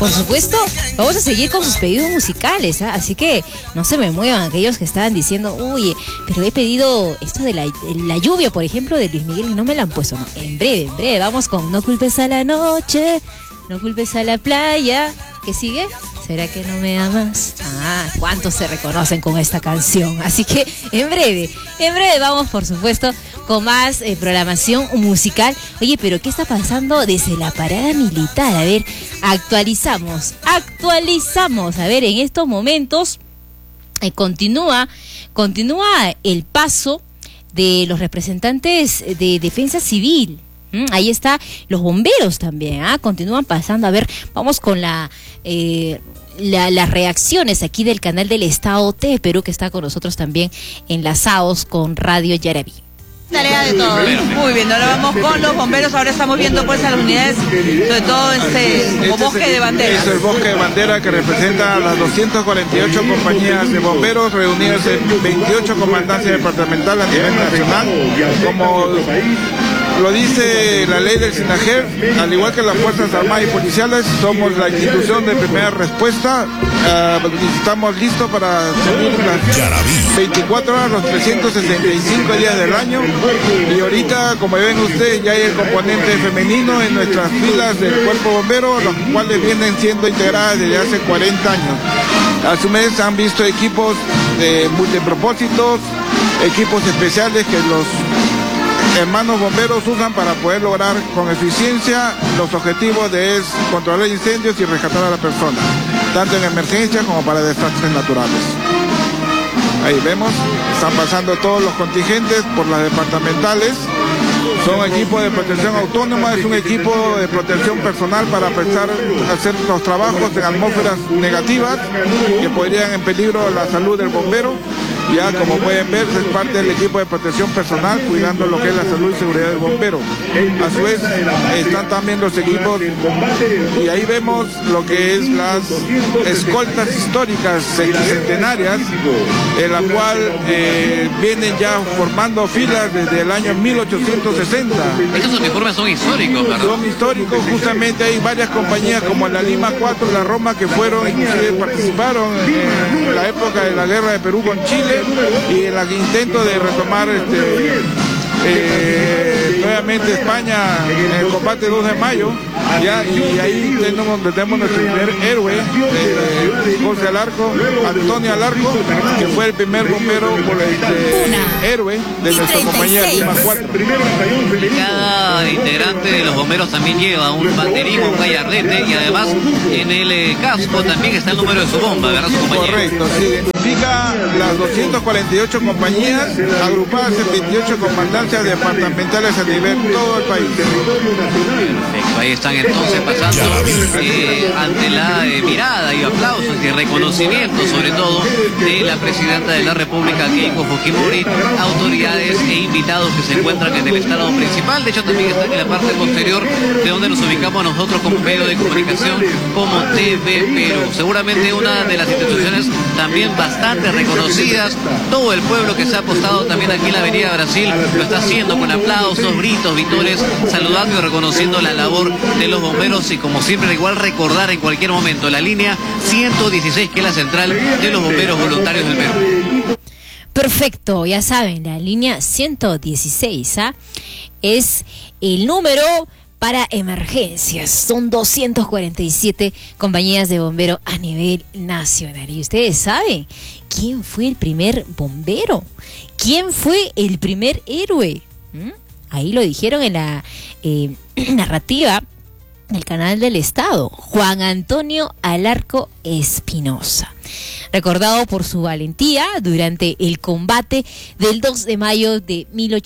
por supuesto, vamos a seguir con sus pedidos musicales, ¿eh? Así que no se me muevan aquellos que estaban diciendo, uy, pero he pedido esto de la lluvia, por ejemplo, de Luis Miguel y no me la han puesto. No, en breve, vamos con No culpes a la noche, no culpes a la playa. ¿Qué sigue? ¿Será que no me amas? ¿Cuántos se reconocen con esta canción? Así que en breve vamos, por supuesto, con más programación musical. Oye, pero ¿qué está pasando desde la parada militar? A ver, actualizamos. A ver, en estos momentos continúa el paso de los representantes de Defensa Civil. Ahí está, los bomberos también, continúan pasando. A ver, vamos con las reacciones aquí del canal del Estado de Perú, que está con nosotros también enlazados con Radio Yarabí. Tarea de todos. Muy bien, ahora vamos con los bomberos. Ahora estamos viendo pues a las unidades, sobre todo como bosque de bandera. Es el bosque de bandera que representa a las 248 compañías de bomberos reunidas en 28 comandancias departamentales a nivel nacional. Como lo dice la ley del SINAGER, al igual que las Fuerzas Armadas y Policiales, somos la institución de primera respuesta. Estamos listos para seguir las 24 horas, los 365 días del año. Y ahorita, como ven ustedes, ya hay el componente femenino en nuestras filas del cuerpo bombero, los cuales vienen siendo integradas desde hace 40 años. A su vez han visto equipos de multipropósitos, equipos especiales que los hermanos bomberos usan para poder lograr con eficiencia los objetivos de controlar incendios y rescatar a la persona, tanto en emergencias como para desastres naturales. Ahí vemos, están pasando todos los contingentes por las departamentales. Son equipos de protección autónoma, es un equipo de protección personal para hacer los trabajos en atmósferas negativas que podrían en peligro la salud del bombero. Ya como pueden ver, es parte del equipo de protección personal cuidando lo que es la salud y seguridad del bombero. A su vez están también los equipos, y ahí vemos lo que es las escoltas históricas centenarias, en la cual vienen ya formando filas desde el año 1860. Estos uniformes son históricos, ¿verdad? Son históricos, justamente hay varias compañías como la Lima 4, la Roma, que fueron, inclusive participaron en la época de la guerra de Perú con Chile, y en el intento de retomar nuevamente España en el combate 2 de mayo, ya, y ahí tenemos nuestro primer héroe, José Alarco, Antonio Alarco, que fue el primer bombero héroe de nuestra compañía Lima 4. Cada integrante de los bomberos también lleva un banderismo, un gallardete, y además en el casco también está el número de su bomba, ¿verdad? Su compañero. Correcto, sí, identifica las 248 compañías agrupadas en 28 comandancias departamentales a nivel todo el país. Perfecto, ahí están entonces pasando ante la mirada y aplausos y reconocimiento, sobre todo de la presidenta de la República, Keiko Fujimori, autoridades e invitados que se encuentran en el estrado principal. De hecho, también están en la parte posterior, de donde nos ubicamos nosotros como medio de comunicación, como TV Perú. Seguramente una de las instituciones también bastante reconocidas. Todo el pueblo que se ha apostado también aquí en la Avenida Brasil lo está haciendo con aplausos, gritos, vítores, saludando y reconociendo la labor de los bomberos, y como siempre igual recordar en cualquier momento la línea 116, que es la central de los bomberos voluntarios del Perú. Perfecto, ya saben, la línea 116 es el número para emergencias. Son 247 compañías de bomberos a nivel nacional. Y ustedes saben quién fue el primer bombero, quién fue el primer héroe. Ahí lo dijeron en la narrativa del canal del Estado: Juan Antonio Alarco Espinosa, recordado por su valentía durante el combate del 2 de mayo de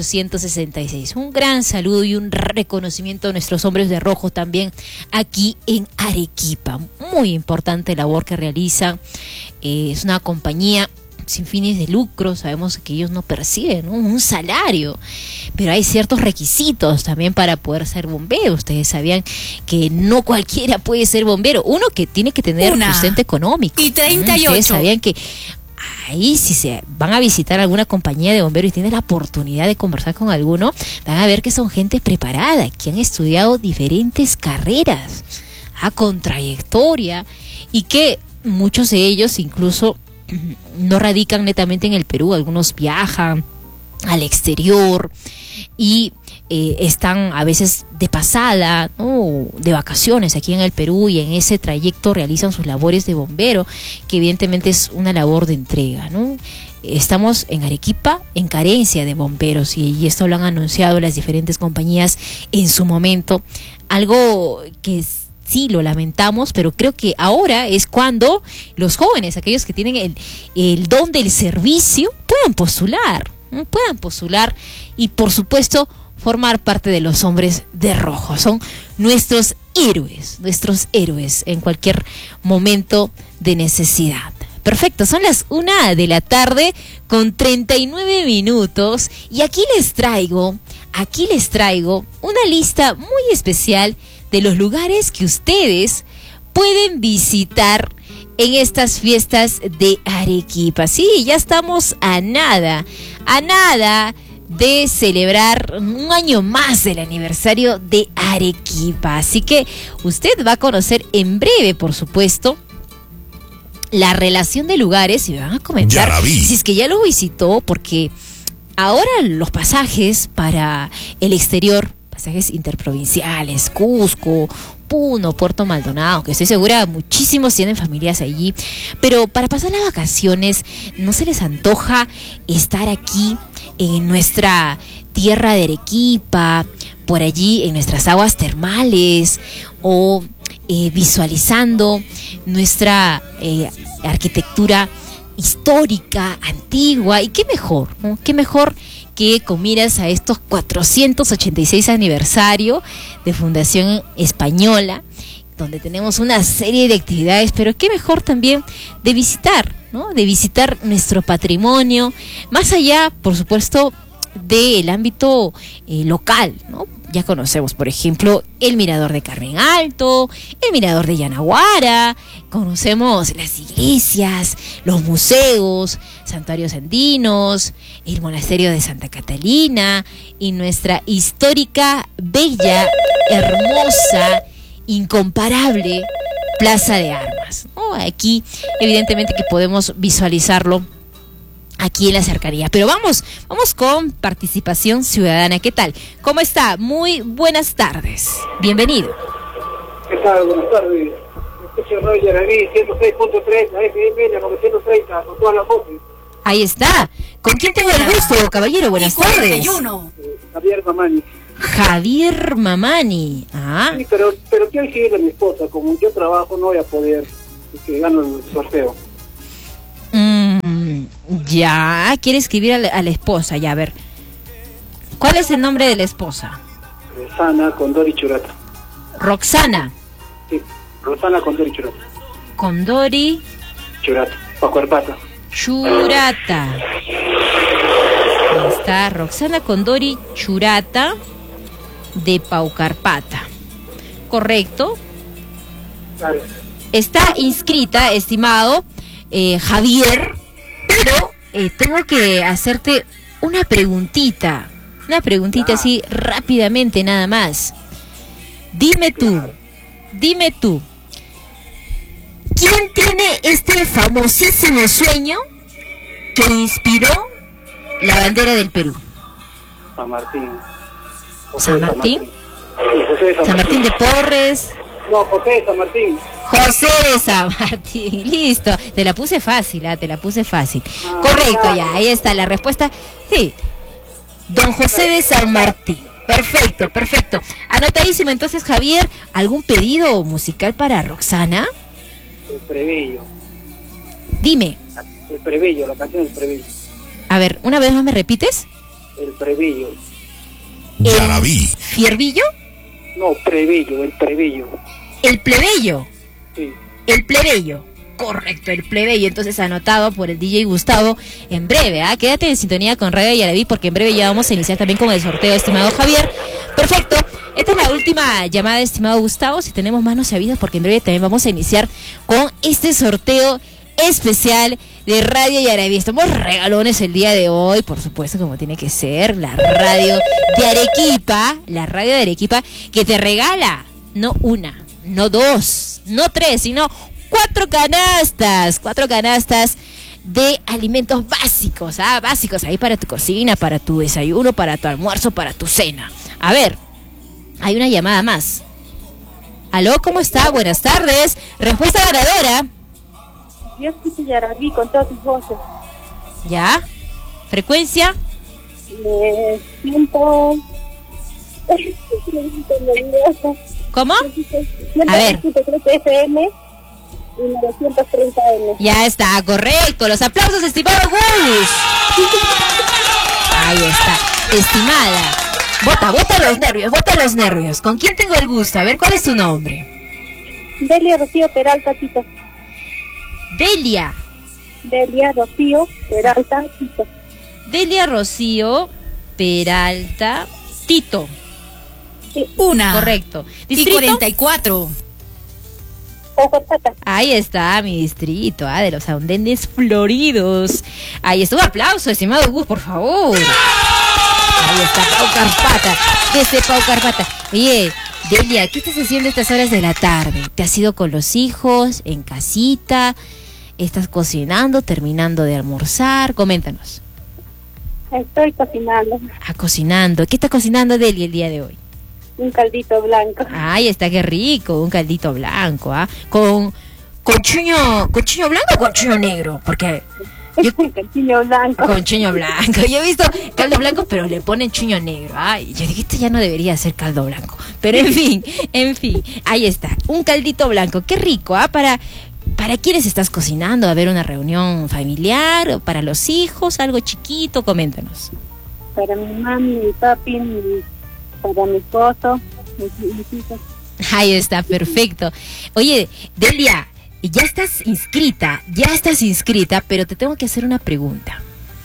1866. Un gran saludo y un reconocimiento a nuestros hombres de rojo también aquí en Arequipa. Muy importante labor que realizan. Es una compañía sin fines de lucro, sabemos que ellos no perciben un salario, pero hay ciertos requisitos también para poder ser bombero. Ustedes sabían que no cualquiera puede ser bombero, uno que tiene que tener sustento económico. Y 38. Ustedes sabían que ahí, si se van a visitar alguna compañía de bomberos y tienen la oportunidad de conversar con alguno, van a ver que son gente preparada, que han estudiado diferentes carreras. con trayectoria, y que muchos de ellos incluso no radican netamente en el Perú, algunos viajan al exterior y están a veces de pasada, ¿no?, de vacaciones aquí en el Perú, y en ese trayecto realizan sus labores de bombero, que evidentemente es una labor de entrega, ¿no? Estamos en Arequipa en carencia de bomberos, y esto lo han anunciado las diferentes compañías en su momento, algo que sí lo lamentamos, pero creo que ahora es cuando los jóvenes, aquellos que tienen el don del servicio, puedan postular y por supuesto formar parte de los hombres de rojo. Son nuestros héroes en cualquier momento de necesidad. Perfecto, son las 1:39 p.m. y aquí les traigo una lista muy especial de los lugares que ustedes pueden visitar en estas fiestas de Arequipa. Sí, ya estamos a nada de celebrar un año más del aniversario de Arequipa. Así que usted va a conocer en breve, por supuesto, la relación de lugares, y me van a comentar si es que ya lo visitó, porque ahora los pasajes para el exterior, pasajes interprovinciales, Cusco, Puno, Puerto Maldonado, que estoy segura muchísimos tienen familias allí, pero para pasar las vacaciones, ¿no se les antoja estar aquí en nuestra tierra de Arequipa, por allí en nuestras aguas termales, o visualizando nuestra arquitectura histórica, antigua? Y qué mejor, ¿no? Qué mejor que con miras a estos 486 aniversario de Fundación Española, donde tenemos una serie de actividades, pero qué mejor también de visitar, ¿no? De visitar nuestro patrimonio, más allá, por supuesto, del ámbito local, ¿no? Ya conocemos, por ejemplo, el Mirador de Carmen Alto, el Mirador de Yanaguara, conocemos las iglesias, los museos, santuarios andinos, el monasterio de Santa Catalina y nuestra histórica, bella, hermosa, incomparable Plaza de Armas, ¿no? Aquí, evidentemente que podemos visualizarlo aquí en la cercanía. Pero vamos con participación ciudadana. ¿Qué tal? ¿Cómo está? Muy buenas tardes. Bienvenido. ¿Qué tal? Buenas tardes. Escucho Radio Yaraví, 106.3, AFM, 930, con todas las voces. Ahí está. ¿Con quién tengo el gusto, caballero? Buenas tardes. Javier Mamani. Javier Mamani. Ah. Sí, pero quiero decirle a mi esposa, como yo trabajo, no voy a poder que gano el sorteo. Ya, quiere escribir a la esposa, ya, a ver. ¿Cuál es el nombre de la esposa? Roxana Condori Churata. Roxana. Sí, Roxana Condori Churata. Condori Churata, Paucarpata. Churata. Ahí está, Roxana Condori Churata, de Paucarpata. ¿Correcto? Claro. Está inscrita, estimado Javier, pero tengo que hacerte una preguntita así rápidamente nada más. Dime tú, ¿quién tiene este famosísimo sueño que inspiró la bandera del Perú? San Martín. ¿San Martín? Sí, José de San Martín de Porres. No, José de San Martín. José de San Martín, listo. Te la puse fácil, Correcto, ya, ahí está la respuesta. Sí, don José de San Martín. Perfecto. Anotadísimo. Entonces, Javier, ¿algún pedido musical para Roxana? El Prebillo. Dime. El Prebillo, la canción del Prebillo. A ver, ¿una vez más me repites? El Prebillo. Ya la vi. ¿Fiervillo? No, Prebillo, el Prebillo. ¿El plebeyo? Sí. El plebeyo. Correcto, el plebeyo. Entonces, anotado por el DJ Gustavo en breve, ¿ah? Quédate en sintonía con Radio Yaraví, porque en breve ya vamos a iniciar también con el sorteo, estimado Javier. Perfecto. Esta es la última llamada, estimado Gustavo. Si tenemos más, no se avisa, porque en breve también vamos a iniciar con este sorteo especial de Radio Yaraví. Estamos regalones el día de hoy, por supuesto, como tiene que ser, la radio de Arequipa, que te regala no una, no 2, no 3, sino 4 canastas de alimentos básicos, básicos ahí para tu cocina, para tu desayuno, para tu almuerzo, para tu cena. A ver, hay una llamada más. Aló, ¿cómo está? Buenas tardes. Respuesta ganadora. Yo escucho Yaraví con todas tus voces. ¿Ya? ¿Frecuencia? 100... ¿Cómo? A ver. FM y 930 M. Ya está, correcto. Los aplausos, estimado Gus. Ahí está, estimada. Bota los nervios. ¿Con quién tengo el gusto? A ver, ¿cuál es tu nombre? Delia Rocío Peralta Tito. Delia Rocío Peralta Tito. Delia Rocío Peralta Tito. Sí. Correcto. ¿Distrito? 44. Ahí está mi distrito, de los Andenes Floridos. Ahí está, un aplauso, estimado Gus, por favor. Ahí está, Pau Carpata, desde Pau Carpata. Oye, Delia, ¿qué estás haciendo a estas horas de la tarde? ¿Te has ido con los hijos, en casita? ¿Estás cocinando, terminando de almorzar? Coméntanos. Estoy cocinando. Cocinando. ¿Qué está cocinando Delia el día de hoy? Un caldito blanco. Ay, está, qué rico, un caldito blanco, ¿Con chuño blanco o con chuño negro? Porque con chuño blanco. Con chuño blanco. Yo he visto caldo blanco, pero le ponen chuño negro. Ay, yo dije, ya no debería ser caldo blanco. Pero en fin, ahí está, un caldito blanco, qué rico, ¿Para quiénes estás cocinando? ¿Va a haber una reunión familiar? ¿O para los hijos? ¿Algo chiquito? Coméntanos. Para mi mami, mi papi, para mi esposo, mis hijos. Ahí está, perfecto. Oye, Delia, ya estás inscrita, pero te tengo que hacer una pregunta.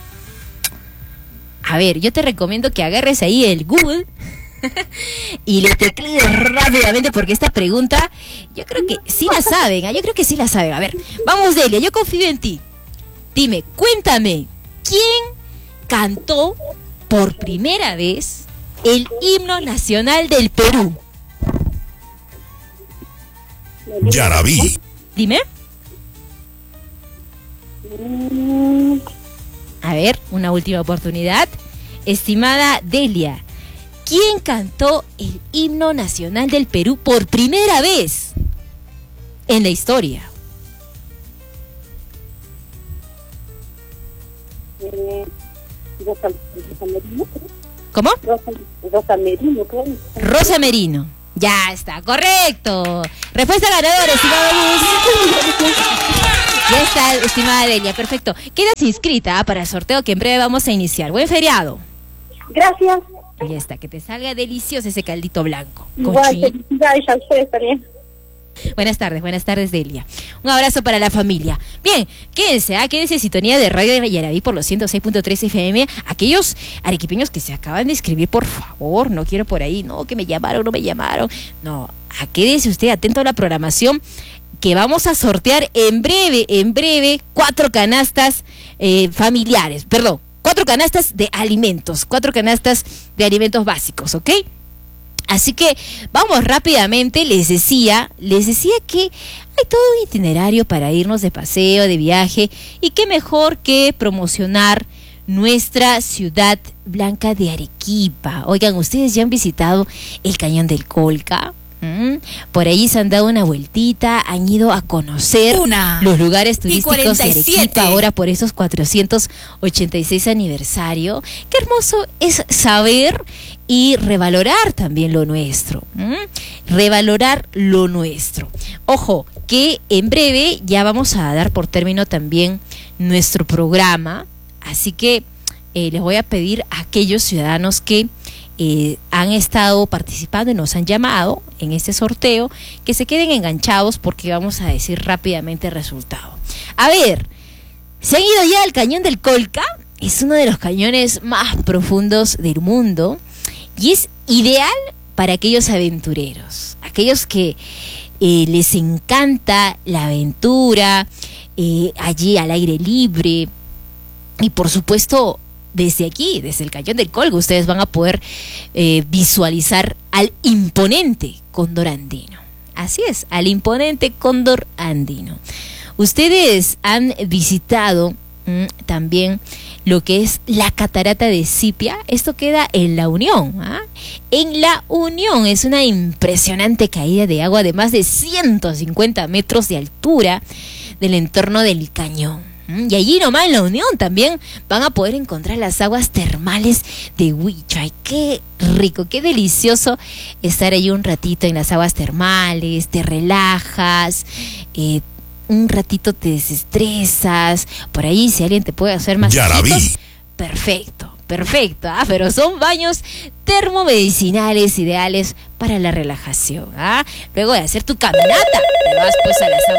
A ver, yo te recomiendo que agarres ahí el Google y le teclees rápidamente, porque esta pregunta yo creo que sí la saben, A ver, vamos, Delia, yo confío en ti. Dime, cuéntame, ¿quién cantó por primera vez el himno nacional del Perú? Yaraví. Dime. A ver, una última oportunidad. Estimada Delia, ¿quién cantó el himno nacional del Perú por primera vez en la historia? Rosa Merino. ¿Cómo? Rosa Merino, creo. Rosa Merino. Ya está, correcto. Respuesta ganadora, estimado Luz. Ya está, estimada Delia, perfecto. Quedas inscrita para el sorteo que en breve vamos a iniciar. Buen feriado. Gracias. Ya está, que te salga delicioso ese caldito blanco. Igual, felicidades a ustedes también. Buenas tardes, Delia. Un abrazo para la familia. Bien, quédense en sintonía de Radio de Yaraví por los 106.3 FM. Aquellos arequipeños que se acaban de inscribir, por favor, no quiero por ahí, no, que me llamaron, no me llamaron. No, quédese usted atento a la programación, que vamos a sortear en breve 4 canastas familiares, 4 canastas de alimentos, 4 canastas de alimentos básicos, ¿ok? Así que vamos rápidamente. Les decía que hay todo un itinerario para irnos de paseo, de viaje, y qué mejor que promocionar nuestra ciudad blanca de Arequipa. Oigan, ¿ustedes ya han visitado el Cañón del Colca? Por ahí se han dado una vueltita, han ido a conocer los lugares turísticos de Arequipa ahora por esos 486 aniversario. Qué hermoso es saber y revalorar también lo nuestro. Revalorar lo nuestro. Ojo, que en breve ya vamos a dar por término también nuestro programa, así que les voy a pedir a aquellos ciudadanos que han estado participando y nos han llamado en este sorteo, que se queden enganchados, porque vamos a decir rápidamente el resultado. A ver, ¿se han ido ya al Cañón del Colca? Es uno de los cañones más profundos del mundo y es ideal para aquellos aventureros, aquellos que les encanta la aventura, allí al aire libre, y por supuesto desde aquí, desde el Cañón del Colca, ustedes van a poder visualizar al imponente cóndor andino. Así es, al imponente cóndor andino. Ustedes han visitado también lo que es la catarata de Sipia. Esto queda en La Unión, ¿ah? En La Unión es una impresionante caída de agua de más de 150 metros de altura del entorno del cañón. Y allí nomás en La Unión también van a poder encontrar las aguas termales de Huichay. Qué rico, qué delicioso estar allí un ratito en las aguas termales, te relajas, un ratito te desestresas, por ahí si alguien te puede hacer más perfecto, pero son baños termomedicinales ideales para la relajación, ¿ah? Luego de hacer tu caminata, te vas pues a las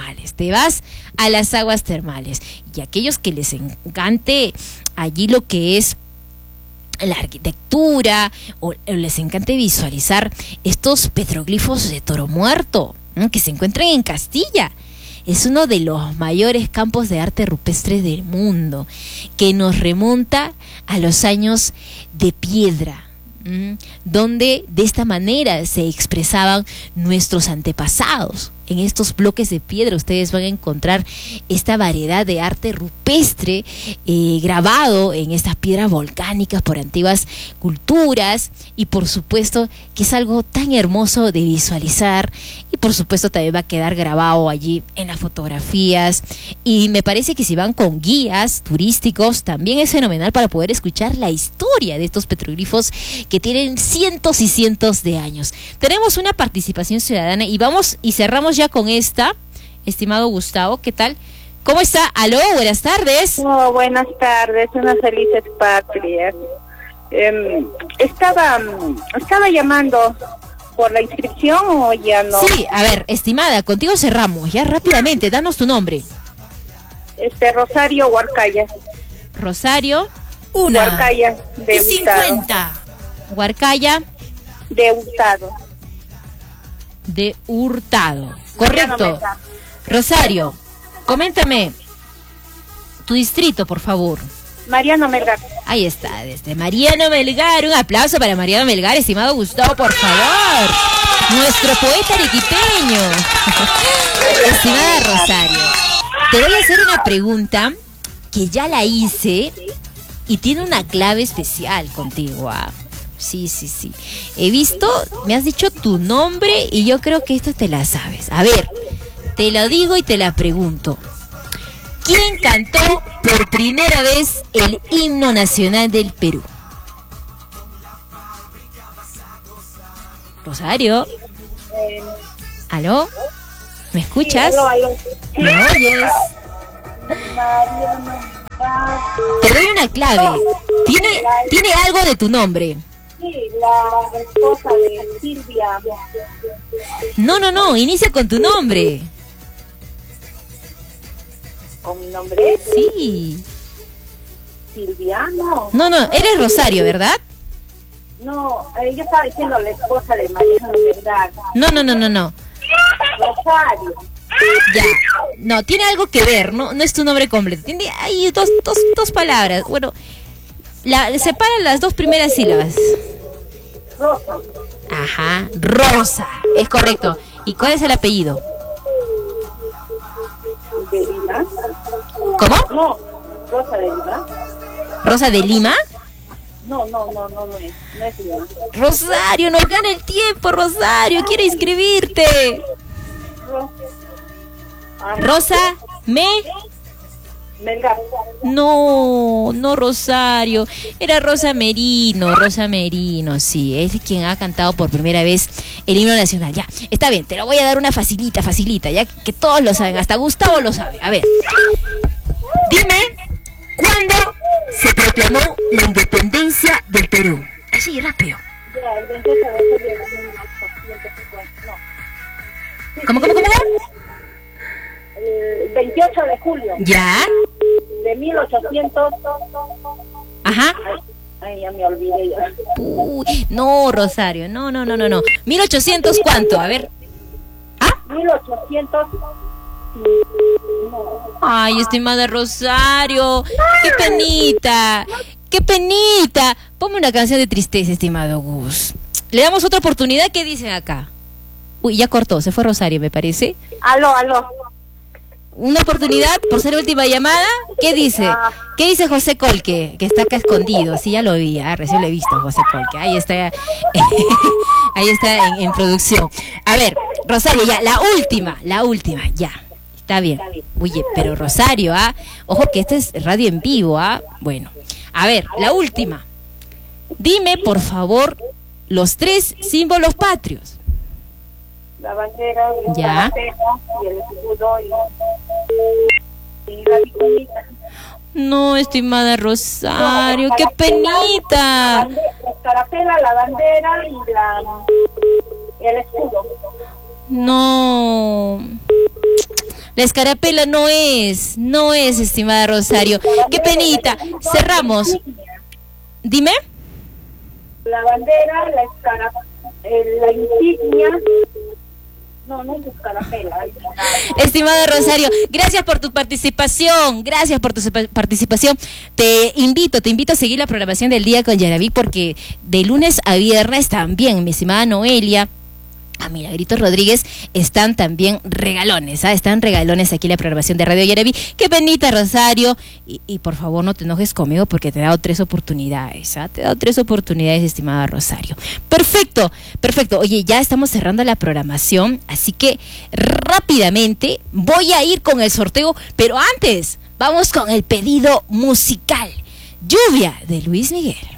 aguas termales, y aquellos que les encante allí lo que es la arquitectura, o les encante visualizar estos petroglifos de Toro Muerto, que se encuentran en Castilla. Es uno de los mayores campos de arte rupestre del mundo, que nos remonta a los años de piedra, donde de esta manera se expresaban nuestros antepasados. En estos bloques de piedra ustedes van a encontrar esta variedad de arte rupestre grabado en estas piedras volcánicas por antiguas culturas, y por supuesto que es algo tan hermoso de visualizar, y por supuesto también va a quedar grabado allí en las fotografías. Y me parece que si van con guías turísticos también es fenomenal para poder escuchar la historia de estos petroglifos que tienen cientos y cientos de años. Tenemos una participación ciudadana y cerramos ya con esta. Estimado Gustavo, ¿qué tal? ¿Cómo está? Aló, buenas tardes. Oh, buenas tardes, unas felices patrias. Estaba llamando por la inscripción, o ya no. Sí, a ver, estimada, contigo cerramos, ya rápidamente, danos tu nombre. Rosario Huarcaya. Rosario. Huarcaya de 50. Huarcaya. De Hurtado. De Hurtado. Correcto. Rosario, coméntame tu distrito, por favor. Mariano Melgar. Ahí está, desde Mariano Melgar. Un aplauso para Mariano Melgar, estimado Gustavo, por favor. Nuestro poeta arequipeño. Estimada Rosario, te voy a hacer una pregunta que ya la hice y tiene una clave especial contigo, ¿ah? Sí. He visto, me has dicho tu nombre y yo creo que esto te la sabes. A ver, te lo digo y te la pregunto. ¿Quién cantó por primera vez el himno nacional del Perú? Rosario. ¿Aló? ¿Me escuchas? ¿Me oyes? Te doy una clave. Tiene algo de tu nombre. Sí, la esposa de Silvia. No, inicia con tu nombre. ¿Con mi nombre? Sí. Silviano. No, eres Rosario, ¿verdad? No, yo estaba diciendo la esposa de Mariano Melgar. No. Rosario. Ya, no, tiene algo que ver, no es tu nombre completo. Tiene ahí dos palabras. Bueno, separan las dos primeras sílabas. Rosa. Ajá, Rosa, es correcto. ¿Y cuál es el apellido? ¿De Lima? ¿Cómo? No, Rosa de Lima. ¿Rosa de Lima? No es Lima. Rosario, nos gana el tiempo, Rosario, quiere inscribirte. Rosa Melgar. No, Rosario, era Rosa Merino, sí, es quien ha cantado por primera vez el himno nacional. Ya, está bien, te lo voy a dar una facilita, ya que todos lo saben, hasta Gustavo lo sabe. A ver, dime, ¿cuándo se proclamó la independencia del Perú? Así, rápido. Ya, el 28 de julio de 1850, no. ¿Cómo? El 28 de julio. ¿Ya? De 1800. Ajá. Ay, ya me olvidé. Uy, no, Rosario, no. 1800, ¿cuánto? A ver. ¿Ah? 1800. Ay, estimada Rosario, qué penita. Ponme una canción de tristeza, estimado Gus. Le damos otra oportunidad, ¿qué dicen acá? Uy, ya cortó, se fue Rosario, me parece. Aló. Una oportunidad por ser última llamada. ¿Qué dice? ¿Qué dice José Colque? Que está acá escondido. Sí, ya lo vi, recién lo he visto, José Colque. Ahí está, ahí está en producción. A ver, Rosario, ya, la última, ya. Está bien. Oye, pero Rosario, ojo que este es radio en vivo, Bueno, a ver, la última. Dime, por favor, los 3 símbolos patrios. La bandera, ya. Y el escudo y la vicorita. No, estimada Rosario, qué penita. La escarapela, la bandera y el escudo. No. La escarapela no es, estimada Rosario. Qué penita. Cerramos. Dime. La bandera, la escarapela, la insignia. No es escarapela. Estimada Rosario, gracias por tu participación. Te invito a seguir la programación del día con Yaraví, porque de lunes a viernes también, mi estimada Noelia, a Milagrito Rodríguez, están también regalones, están regalones aquí en la programación de Radio Yaraví. Qué penita, Rosario, y por favor no te enojes conmigo porque te he dado 3 oportunidades, te he dado 3 oportunidades, estimada Rosario. Perfecto. Oye, ya estamos cerrando la programación, así que rápidamente voy a ir con el sorteo, pero antes vamos con el pedido musical. Lluvia, de Luis Miguel.